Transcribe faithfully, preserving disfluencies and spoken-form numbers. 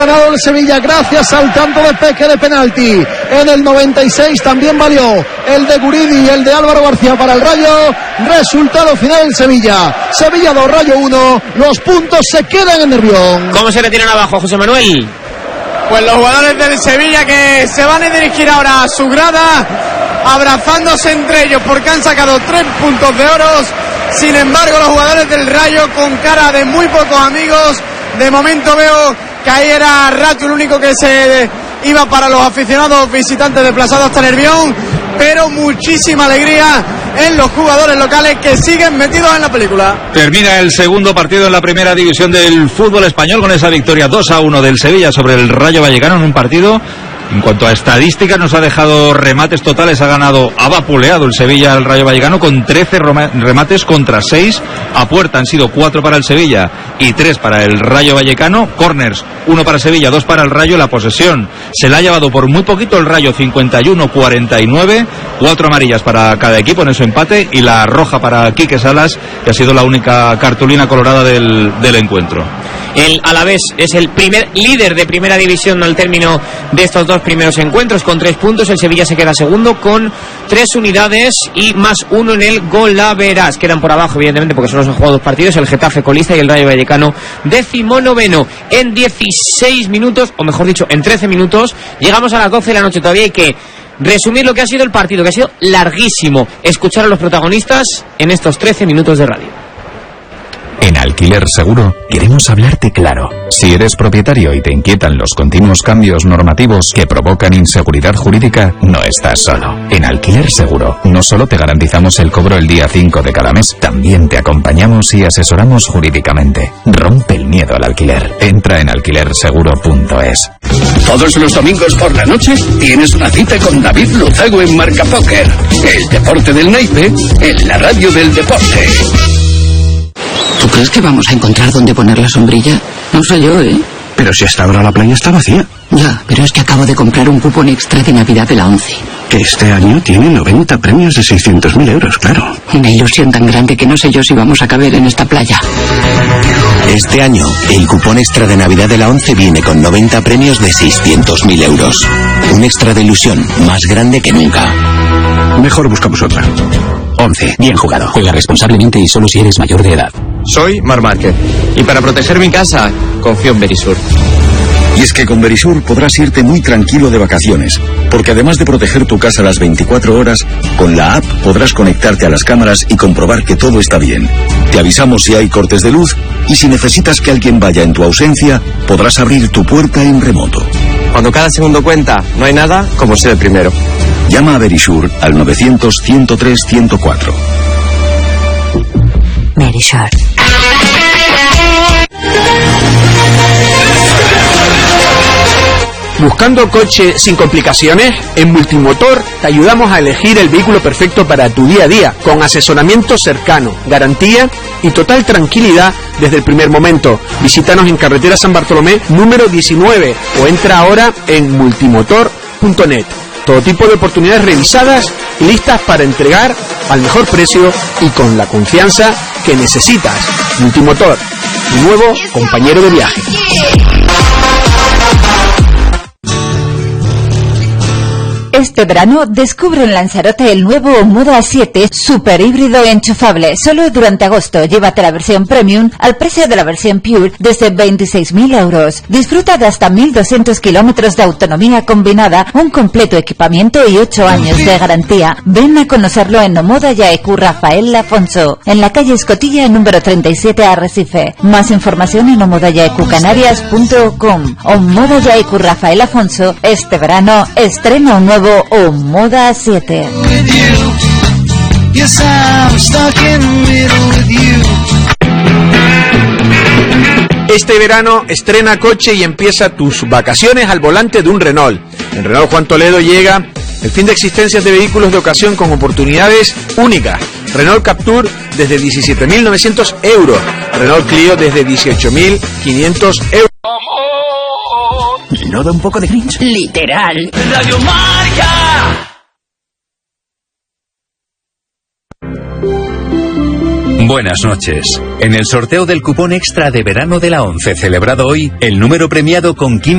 Ganado el Sevilla gracias al tanto de Peque de penalti. En el noventa y seis también valió el de Guridi y el de Álvaro García para el Rayo. Resultado final en Sevilla. Sevilla dos, Rayo uno. Los puntos se quedan en Nervión. ¿Cómo se le tiran abajo, José Manuel? Pues los jugadores del Sevilla que se van a dirigir ahora a su grada, abrazándose entre ellos porque han sacado tres puntos de oro. Sin embargo, los jugadores del Rayo con cara de muy pocos amigos. De momento veo que ahí era Rato el único que se iba para los aficionados visitantes desplazados hasta Nervión, pero muchísima alegría en los jugadores locales que siguen metidos en la película. Termina el segundo partido en la primera división del fútbol español con esa victoria dos a uno del Sevilla sobre el Rayo Vallecano en un partido. En cuanto a estadísticas, nos ha dejado remates totales, ha ganado, ha vapuleado el Sevilla al Rayo Vallecano con trece remates contra seis a puerta. Han sido cuatro para el Sevilla y tres para el Rayo Vallecano. Corners, uno para Sevilla, dos para el Rayo. La posesión se la ha llevado por muy poquito el Rayo, cincuenta y uno a cuarenta y nueve. Cuatro amarillas para cada equipo en ese empate y la roja para Quique Salas, que ha sido la única cartulina colorada del, del encuentro. El Alavés es el primer líder de primera división al término de estos dos primeros encuentros con tres puntos. El Sevilla se queda segundo con tres unidades y más uno en el Golaveras. Quedan por abajo, evidentemente, porque solo se han jugado dos partidos. El Getafe colista y el Rayo Vallecano decimonoveno. En dieciséis minutos, o mejor dicho, en trece minutos, llegamos a las doce de la noche. Todavía hay que resumir lo que ha sido el partido, que ha sido larguísimo. Escuchar a los protagonistas en estos trece minutos de radio. En Alquiler Seguro queremos hablarte claro. Si eres propietario y te inquietan los continuos cambios normativos que provocan inseguridad jurídica, no estás solo. En Alquiler Seguro no solo te garantizamos el cobro el día cinco de cada mes, también te acompañamos y asesoramos jurídicamente. Rompe el miedo al alquiler. Entra en alquiler seguro punto es. Todos los domingos por la noche tienes una cita con David Luzago en Marca Póker. El deporte del naipe en la radio del deporte. ¿Tú crees que vamos a encontrar dónde poner la sombrilla? No sé yo, ¿eh? Pero si hasta ahora la playa está vacía. Ya, pero es que acabo de comprar un cupón extra de Navidad de la ONCE. Que este año tiene noventa premios de seiscientos mil euros, claro. Una ilusión tan grande que no sé yo si vamos a caber en esta playa. Este año, el cupón extra de Navidad de la ONCE viene con noventa premios de seiscientos mil euros. Un extra de ilusión más grande que nunca. Mejor buscamos otra. ONCE, bien jugado. Juega responsablemente y solo si eres mayor de edad. Soy Mar Márquez y para proteger mi casa confío en Verisur. Y es que con Verisur podrás irte muy tranquilo de vacaciones, porque además de proteger tu casa las veinticuatro horas, con la app podrás conectarte a las cámaras y comprobar que todo está bien. Te avisamos si hay cortes de luz y si necesitas que alguien vaya en tu ausencia, podrás abrir tu puerta en remoto. Cuando cada segundo cuenta, no hay nada como ser el primero. Llama a Verisur al novecientos, ciento tres, ciento cuatro. Verisur. ¿Buscando coche sin complicaciones? En Multimotor te ayudamos a elegir el vehículo perfecto para tu día a día, con asesoramiento cercano, garantía y total tranquilidad desde el primer momento. Visítanos en carretera San Bartolomé número diecinueve o entra ahora en multimotor punto net. Todo tipo de oportunidades revisadas y listas para entregar al mejor precio y con la confianza que necesitas. Multimotor, tu nuevo compañero de viaje. Este verano descubre en Lanzarote el nuevo Moda siete super híbrido enchufable. Solo durante agosto llévate la versión Premium al precio de la versión Pure desde veintiséis mil euros. Disfruta de hasta mil doscientos kilómetros de autonomía combinada, un completo equipamiento y ocho años de garantía. Ven a conocerlo en Omoda Yaecu Rafael Afonso, en la calle Escotilla número treinta y siete Arrecife. Más información en omoda yaecu canarias punto com. Omoda Yaecu Rafael Afonso, este verano estrena un nuevo Omoda siete. Este verano estrena coche y empieza tus vacaciones al volante de un Renault. En Renault Juan Toledo llega el fin de existencias de vehículos de ocasión con oportunidades únicas. Renault Captur desde diecisiete mil novecientos euros. Renault Clio desde dieciocho mil quinientos euros. ¿No da un poco de cringe? Literal. Radio Marca. Buenas noches. En el sorteo del cupón extra de verano de la ONCE celebrado hoy, el número premiado con quince